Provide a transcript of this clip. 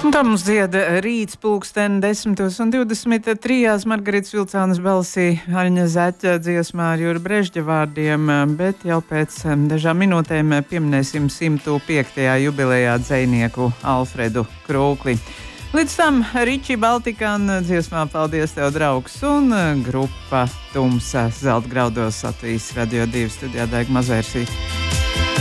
Un tā mums dzieda rīts pulksten 10:23. Margaritas Vilcānas balsī, Aļņa Zaķa dziesmā ar Jura Brežģa vārdiem, bet jau pēc dažām minūtēm pieminēsim 105. jubilejā dzejnieku Alfredu Krūkli. Līdz tam Riči Baltikāna dziesmā Paldies tev, draugs, un grupa Tumsa Zeltgraudos Latvijas Radio 2 studijā Daiga Mazvērsī.